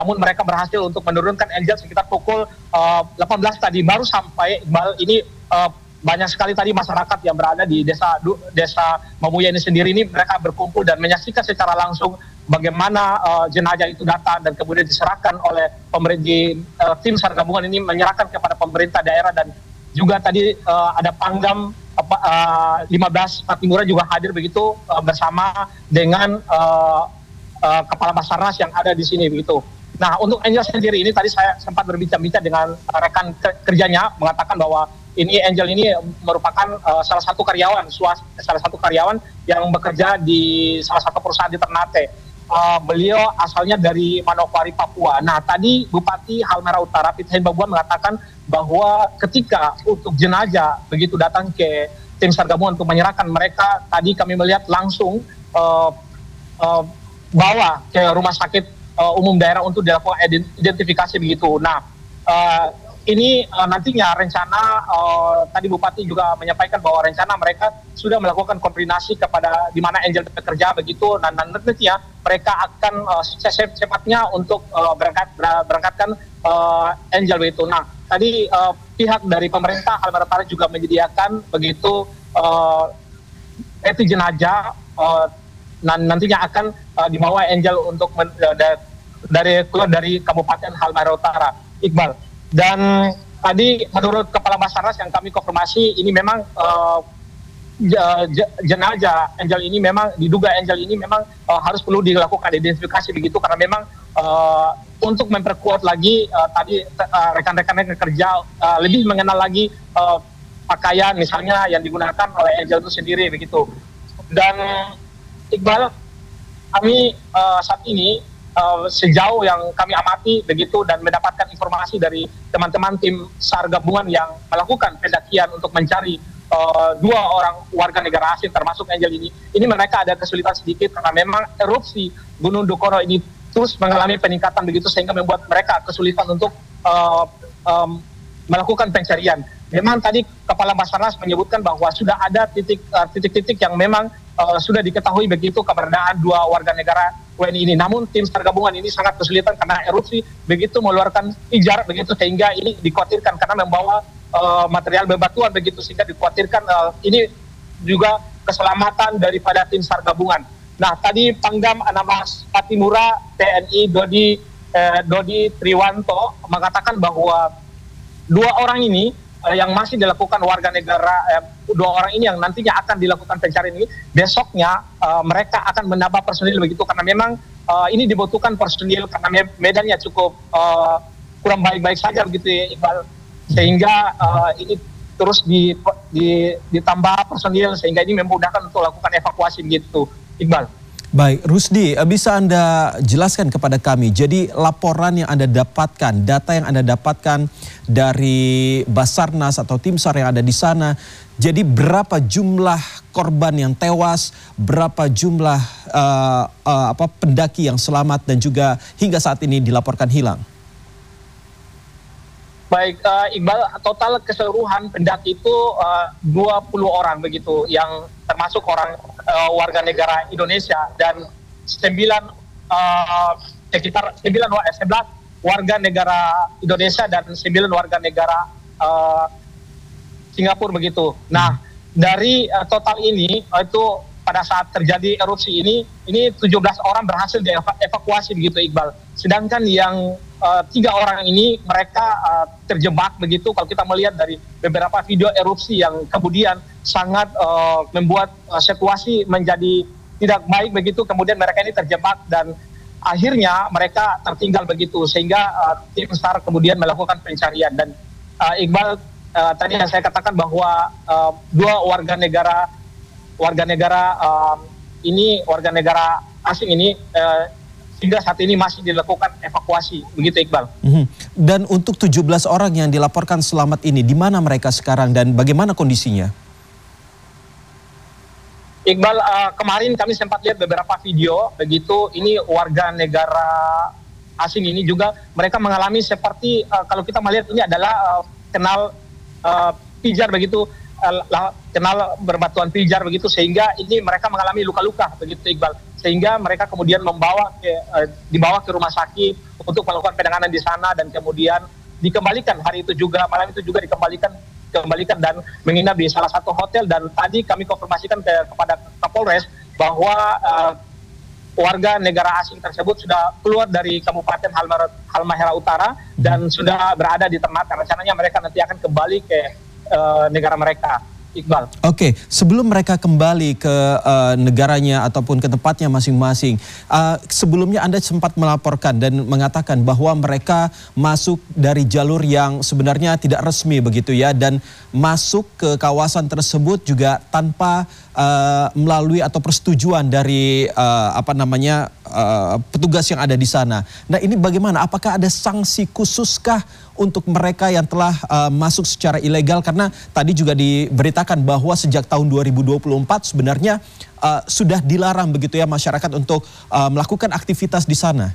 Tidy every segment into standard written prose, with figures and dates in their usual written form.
namun mereka berhasil untuk menurunkan Angel sekitar pukul 18 tadi baru sampai. Iqbal, ini banyak sekali tadi masyarakat yang berada di desa Mamuya ini sendiri, ini mereka berkumpul dan menyaksikan secara langsung bagaimana jenazah itu datang dan kemudian diserahkan oleh pemerintah. Tim SAR gabungan ini menyerahkan kepada pemerintah daerah, dan juga tadi ada Pangdam 15 Patimura juga hadir begitu bersama dengan Kepala Basarnas yang ada di sini begitu. Nah, untuk Angel sendiri ini tadi saya sempat berbincang-bincang dengan rekan kerjanya, mengatakan bahwa Angel ini merupakan salah satu karyawan yang bekerja di salah satu perusahaan di Ternate. Beliau asalnya dari Manokwari, Papua. Nah, tadi Bupati Halmahera Utara Pitahin Babuan mengatakan bahwa ketika untuk jenazah begitu datang ke tim SAR gabungan untuk menyerahkan mereka, tadi kami melihat langsung bawa ke rumah sakit umum daerah untuk dilakukan identifikasi begitu. Nah, ini nantinya rencana tadi Bupati juga menyampaikan bahwa rencana mereka sudah melakukan koordinasi kepada di mana Angel bekerja begitu, dan nantinya mereka akan secepatnya untuk berangkatkan Angel begitu. Nah, tadi pihak dari pemerintah Halmahera Utara juga menyediakan begitu peti jenazah, nantinya akan dibawa Angel untuk keluar dari Kabupaten Halmahera Utara, Iqbal. Dan tadi menurut Kepala Basarnas yang kami konfirmasi, ini memang jenazah Angel ini memang diduga Angel ini memang harus perlu dilakukan identifikasi begitu, karena memang untuk memperkuat lagi tadi rekan-rekan kerja lebih mengenal lagi pakaian misalnya yang digunakan oleh Angel itu sendiri begitu. Dan Iqbal, kami saat ini sejauh yang kami amati begitu dan mendapatkan informasi dari teman-teman tim SAR gabungan yang melakukan pendakian untuk mencari 2 orang warga negara asing termasuk Angel ini mereka ada kesulitan sedikit karena memang erupsi Gunung Dukoro ini terus mengalami peningkatan begitu, sehingga membuat mereka kesulitan untuk melakukan pencarian. Memang tadi Kepala Basarnas menyebutkan bahwa sudah ada titik-titik yang memang sudah diketahui begitu keberadaan 2 warga negara WNI ini. Namun tim SAR gabungan ini sangat kesulitan karena erupsi begitu mengeluarkan pijar begitu, sehingga ini dikhawatirkan karena membawa material bebatuan begitu, sehingga dikhawatirkan ini juga keselamatan daripada tim SAR gabungan. Nah, tadi Pangdam 16 Patimura TNI Dodi Triwanto mengatakan bahwa 2 orang ini yang masih dilakukan warga negara, 2 orang ini yang nantinya akan dilakukan pencarian ini, besoknya mereka akan menambah personil begitu, karena memang ini dibutuhkan personil karena medannya cukup kurang baik-baik saja begitu ya, Iqbal, sehingga ini terus ditambah personil sehingga ini memudahkan untuk lakukan evakuasi begitu, Iqbal. Baik, Rusdi, bisa Anda jelaskan kepada kami, jadi laporan yang Anda dapatkan, data yang Anda dapatkan dari Basarnas atau tim SAR yang ada di sana, jadi berapa jumlah korban yang tewas, berapa jumlah pendaki yang selamat dan juga hingga saat ini dilaporkan hilang? Baik, Iqbal, total keseluruhan pendaki itu 20 orang begitu, yang termasuk orang warga negara Indonesia, dan 11 warga negara Indonesia dan 9 warga negara Singapura begitu. Nah, dari total ini itu pada saat terjadi erupsi ini 17 orang berhasil dievakuasi begitu, Iqbal. Sedangkan yang 3 orang ini mereka terjebak begitu. Kalau kita melihat dari beberapa video erupsi yang kemudian sangat membuat situasi menjadi tidak baik begitu, kemudian mereka ini terjebak dan akhirnya mereka tertinggal begitu, sehingga tim SAR kemudian melakukan pencarian. Dan Iqbal, tadi yang saya katakan bahwa 2 warga negara asing ini hingga saat ini masih dilakukan evakuasi, begitu Iqbal. Dan untuk 17 orang yang dilaporkan selamat ini, di mana mereka sekarang dan bagaimana kondisinya? Iqbal, kemarin kami sempat lihat beberapa video, begitu ini warga negara asing ini juga mereka mengalami seperti kalau kita melihat ini adalah kenal pijar begitu, kenal berbatuan pijar begitu, sehingga ini mereka mengalami luka-luka begitu, Iqbal. sehingga mereka kemudian dibawa ke rumah sakit untuk melakukan penanganan di sana dan kemudian dikembalikan hari itu juga, malam itu juga dikembalikan dan menginap di salah satu hotel. Dan tadi kami konfirmasikan kepada Kapolres bahwa warga negara asing tersebut sudah keluar dari Kabupaten Halmahera Utara dan sudah berada di Ternate. Rencananya mereka nanti akan kembali ke negara mereka, Iqbal. Oke, sebelum mereka kembali ke negaranya ataupun ke tempatnya masing-masing, sebelumnya Anda sempat melaporkan dan mengatakan bahwa mereka masuk dari jalur yang sebenarnya tidak resmi begitu ya, dan masuk ke kawasan tersebut juga tanpa melalui atau persetujuan dari petugas yang ada di sana. Nah, ini bagaimana? Apakah ada sanksi khususkah untuk mereka yang telah masuk secara ilegal? Karena tadi juga diberitakan bahwa sejak tahun 2024 sebenarnya sudah dilarang begitu ya masyarakat untuk melakukan aktivitas di sana.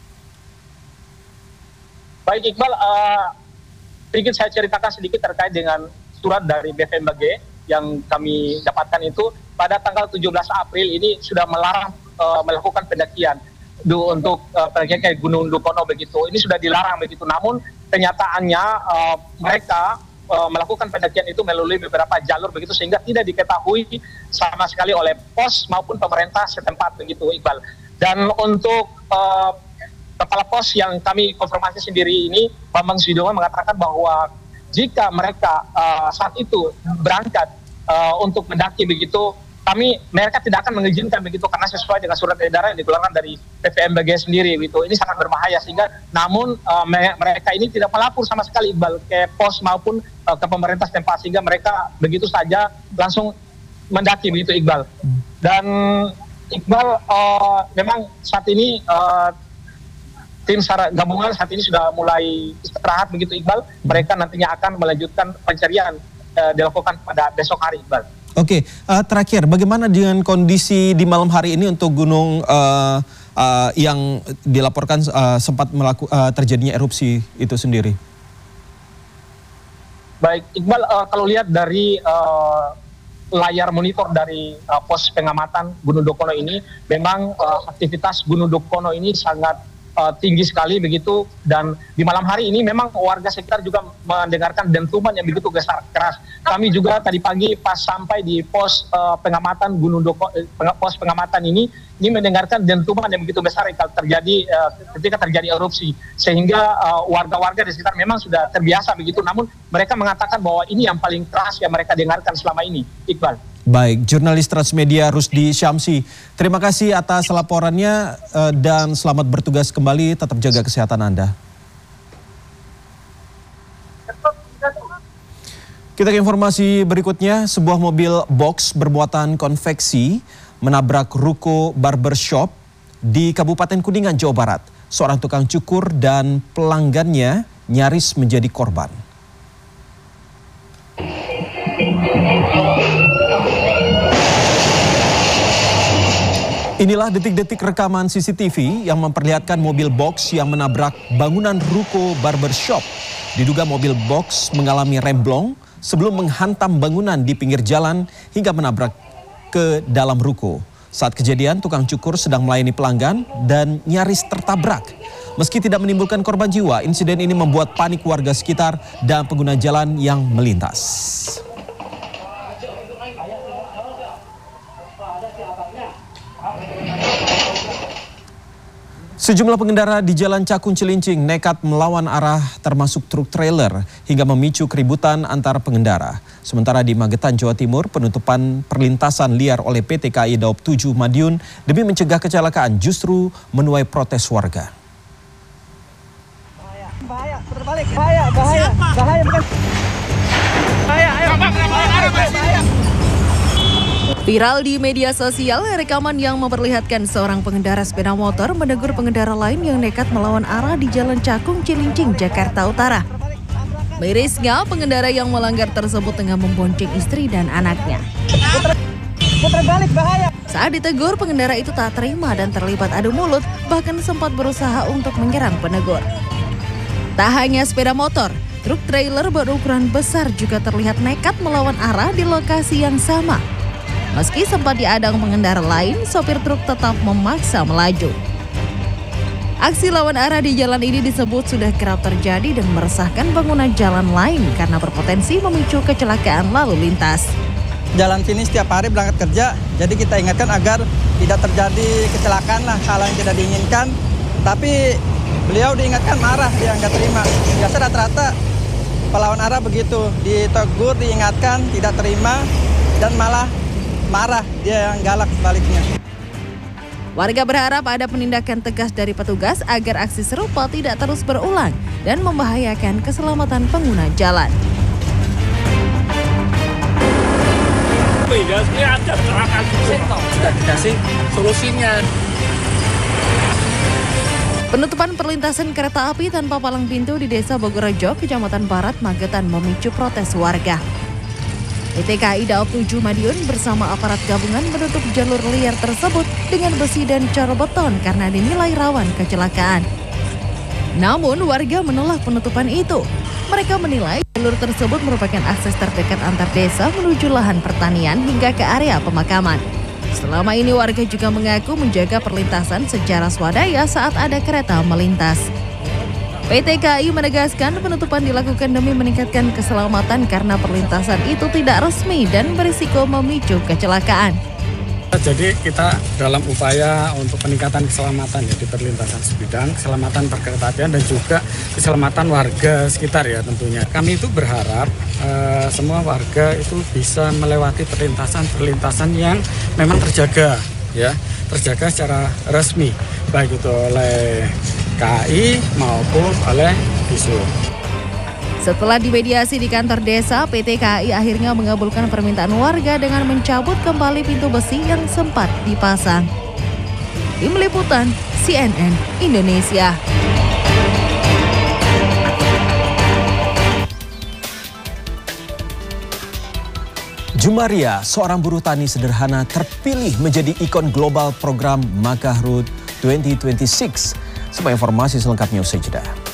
Baik Iqbal, sedikit saya ceritakan sedikit terkait dengan surat dari BVMBG yang kami dapatkan itu pada tanggal 17 April ini sudah melarang melakukan pendakian untuk pendakian ke Gunung Dukono begitu. Ini sudah dilarang begitu. Namun kenyataannya mereka melakukan pendakian itu melalui beberapa jalur begitu sehingga tidak diketahui sama sekali oleh pos maupun pemerintah setempat begitu, Iqbal. Dan untuk kepala pos yang kami konfirmasi sendiri ini, Bambang Sidomo mengatakan bahwa jika mereka saat itu berangkat untuk mendaki begitu, mereka tidak akan mengizinkan begitu karena sesuai dengan surat edaran yang dikeluarkan dari PVMBG sendiri gitu. Ini sangat berbahaya sehingga namun mereka ini tidak melapor sama sekali Iqbal ke pos maupun ke pemerintah setempat sehingga mereka begitu saja langsung mendaki begitu Iqbal. Dan Iqbal memang saat ini tim SAR gabungan saat ini sudah mulai istirahat begitu Iqbal. Mereka nantinya akan melanjutkan pencarian dilakukan pada besok hari Iqbal. Oke, terakhir bagaimana dengan kondisi di malam hari ini untuk gunung yang dilaporkan sempat terjadinya erupsi itu sendiri? Baik, Iqbal, kalau lihat dari layar monitor dari pos pengamatan Gunung Dukono ini, memang aktivitas Gunung Dukono ini sangat tinggi sekali begitu, dan di malam hari ini memang warga sekitar juga mendengarkan dentuman yang begitu keras. Kami juga tadi pagi pas sampai di pos pengamatan Gunung Dukono, pos pengamatan ini mendengarkan dentuman yang begitu besar ketika terjadi erupsi, sehingga warga-warga di sekitar memang sudah terbiasa begitu, namun mereka mengatakan bahwa ini yang paling keras yang mereka dengarkan selama ini, Iqbal. Baik, jurnalis Transmedia Rusdi Syamsi, terima kasih atas laporannya dan selamat bertugas kembali, tetap jaga kesehatan Anda. Kita ke informasi berikutnya, sebuah mobil box bermuatan konveksi menabrak ruko barbershop di Kabupaten Kuningan, Jawa Barat. Seorang tukang cukur dan pelanggannya nyaris menjadi korban. Inilah detik-detik rekaman CCTV yang memperlihatkan mobil box yang menabrak bangunan ruko barbershop. Diduga mobil box mengalami remblong sebelum menghantam bangunan di pinggir jalan hingga menabrak ke dalam ruko. Saat kejadian, tukang cukur sedang melayani pelanggan dan nyaris tertabrak. Meski tidak menimbulkan korban jiwa, insiden ini membuat panik warga sekitar dan pengguna jalan yang melintas. Sejumlah pengendara di Jalan Cakung Cilincing nekat melawan arah termasuk truk trailer hingga memicu keributan antar pengendara. Sementara di Magetan, Jawa Timur, penutupan perlintasan liar oleh PT KAI Daop 7 Madiun demi mencegah kecelakaan justru menuai protes warga. Bahaya, berbalik, bahaya, bukan. Bahaya, ayo. Bahaya. Viral di media sosial, rekaman yang memperlihatkan seorang pengendara sepeda motor menegur pengendara lain yang nekat melawan arah di Jalan Cakung Cilincing, Jakarta Utara. Mirisnya, pengendara yang melanggar tersebut tengah membonceng istri dan anaknya. Putar balik, bahaya. Saat ditegur, pengendara itu tak terima dan terlibat adu mulut, bahkan sempat berusaha untuk menyerang penegur. Tak hanya sepeda motor, truk trailer berukuran besar juga terlihat nekat melawan arah di lokasi yang sama. Meski sempat diadang pengendara lain, sopir truk tetap memaksa melaju. Aksi lawan arah di jalan ini disebut sudah kerap terjadi dan meresahkan pengguna jalan lain karena berpotensi memicu kecelakaan lalu lintas. Jalan sini setiap hari berangkat kerja, jadi kita ingatkan agar tidak terjadi kecelakaan lah, hal yang tidak diinginkan. Tapi beliau diingatkan marah, dia nggak terima. Biasa rata-rata pelawan arah begitu, ditegur, diingatkan, tidak terima, dan malah marah, dia yang galak sebaliknya. Warga berharap ada penindakan tegas dari petugas agar aksi serupa tidak terus berulang dan membahayakan keselamatan pengguna jalan. Sudah dikasih solusinya. Penutupan perlintasan kereta api tanpa palang pintu di Desa Bogorejo, Kecamatan Barat, Magetan memicu protes warga. PT KAI Daob 7 Madiun bersama aparat gabungan menutup jalur liar tersebut dengan besi dan cor beton karena dinilai rawan kecelakaan. Namun warga menolak penutupan itu. Mereka menilai jalur tersebut merupakan akses terdekat antar desa menuju lahan pertanian hingga ke area pemakaman. Selama ini warga juga mengaku menjaga perlintasan secara swadaya saat ada kereta melintas. PT KAI menegaskan penutupan dilakukan demi meningkatkan keselamatan karena perlintasan itu tidak resmi dan berisiko memicu kecelakaan. Jadi kita dalam upaya untuk peningkatan keselamatan ya di perlintasan sebidang, keselamatan perkeretaapian dan juga keselamatan warga sekitar ya tentunya. Kami itu berharap semua warga itu bisa melewati perlintasan yang memang terjaga ya, terjaga secara resmi baik itu oleh KAI maupun oleh Disub. Setelah dimediasi di kantor desa, PT KAI akhirnya mengabulkan permintaan warga dengan mencabut kembali pintu besi yang sempat dipasang. Tim Liputan CNN Indonesia. Jumaria, seorang buruh tani sederhana terpilih menjadi ikon global program Makahrut 2026. Semua informasi selengkapnya usai jeda.